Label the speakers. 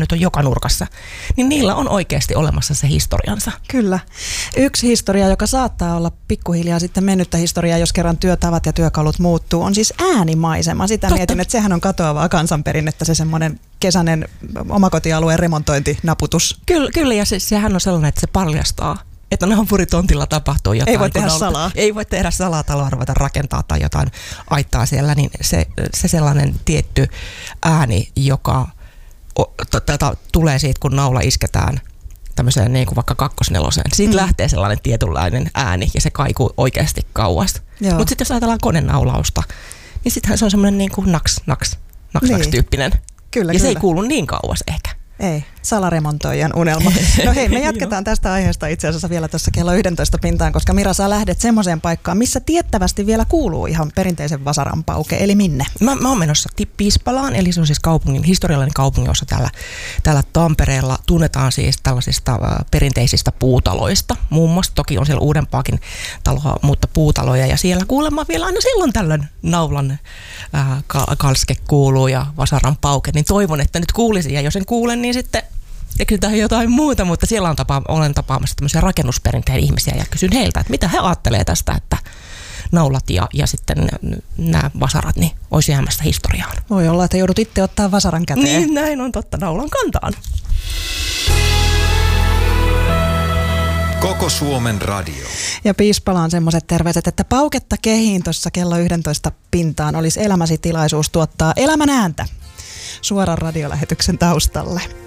Speaker 1: nyt on joka nurkassa, niin niillä on oikeasti olemassa se historiansa.
Speaker 2: Kyllä. Yksi historia, joka saattaa olla pikkuhiljaa sitten mennyttä historiaa, jos kerran työtavat ja työkalut muuttuu, on siis äänimaisema. Sitä mietin, että sehän on katoavaa kansanperinnettä, se semmoinen kesäinen omakotialueen remontointinaputus.
Speaker 1: Kyllä ja sehän on sellainen, että se paljastaa, että naapuritontilla tapahtuu jotain.
Speaker 2: Ei voi tehdä salaa.
Speaker 1: Ei voi tehdä salaa, taloa ruveta rakentaa tai jotain aittaa siellä, niin se sellainen tietty ääni, joka tulee siitä, kun naula isketään tämmöiseen niin kuin vaikka 2/4. Siitä lähtee sellainen tietynlainen ääni ja se kaikuu oikeasti kauas. Mutta sitten jos ajatellaan konenaulausta, niin sittenhän se on semmoinen niin kuin naks tyyppinen.
Speaker 2: Kyllä,
Speaker 1: se ei kuulu niin kauas ehkä.
Speaker 2: Ei, salaremontoijan unelma. No hei, me jatketaan tästä aiheesta itse asiassa vielä tuossa kello 11 pintaan, koska Mira, sä lähdet semmoiseen paikkaan, missä tiettävästi vielä kuuluu ihan perinteisen vasaran pauke, eli minne?
Speaker 1: Mä oon menossa Piispalaan, eli se on siis historiallinen kaupunginosa täällä Tampereella. Tunnetaan siis tällaisista perinteisistä puutaloista. Muun muassa toki on siellä uudempaakin taloa, mutta puutaloja, ja siellä kuulemma vielä aina silloin tällöin naulan kalske kuuluu ja vasaran pauke, niin toivon, että nyt kuulisin, ja jos en kuule, niin sitten keksitään jotain muuta, mutta siellä olen tapaamassa tämmöisiä rakennusperinteen ihmisiä ja kysyn heiltä, että mitä he ajattelee tästä, että naulat ja sitten nämä vasarat niin olisi jäämässä historiaan.
Speaker 2: Voi olla, että joudut itse ottaa vasaran käteen.
Speaker 1: Niin, näin on totta, naulan kantaan.
Speaker 3: Koko Suomen radio.
Speaker 2: Ja Piispalaan semmoiset terveiset, että pauketta kehiin tuossa kello 11 pintaan olisi elämäsi tilaisuus tuottaa elämän ääntä suoran radiolähetyksen taustalle.